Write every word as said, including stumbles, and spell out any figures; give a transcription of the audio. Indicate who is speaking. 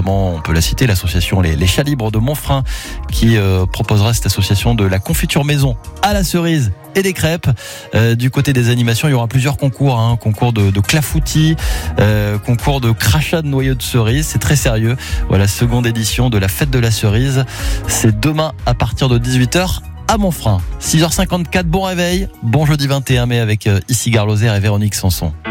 Speaker 1: notamment, on peut la citer, l'association Les, les Chats Libres de Montfrein qui euh, proposera cette association de la confiture maison à la cerise et des crêpes. Euh, du côté des animations, il y aura plusieurs concours, hein, concours de, de clafoutis, euh, concours de crachat de noyaux de cerise. C'est très sérieux. Voilà, seconde édition de la fête de la cerise. C'est demain à partir de dix-huit heures à Montfrein. six heures cinquante-quatre, bon réveil. Bon jeudi vingt et un mai avec euh, Issy Garloser et Véronique Sanson.